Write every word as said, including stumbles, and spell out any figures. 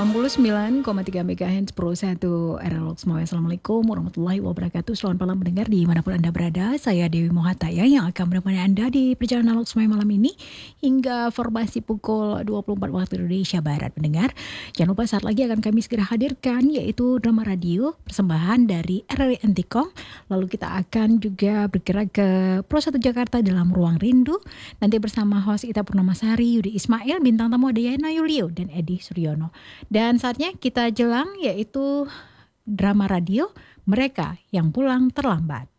delapan puluh sembilan koma tiga MHz Pro satu R L semuanya. Assalamualaikum warahmatullahi wabarakatuh. Selamat malam mendengar dimanapun Anda berada. Saya Dewi Mohataya yang akan menemani Anda di perjalanan Alok Semua malam ini hingga formasi pukul dua puluh empat waktu Indonesia Barat. Mendengar, jangan lupa saat lagi akan kami segera hadirkan yaitu drama radio persembahan dari R R I Antikong. Lalu kita akan juga bergerak ke Pro satu Jakarta dalam Ruang Rindu. Nanti bersama host Ita Purnamasari, Yudi Ismail, bintang tamu ada Yana Yulio dan Edi Suryono. Dan saatnya kita jelang yaitu drama radio Mereka yang Pulang Terlambat.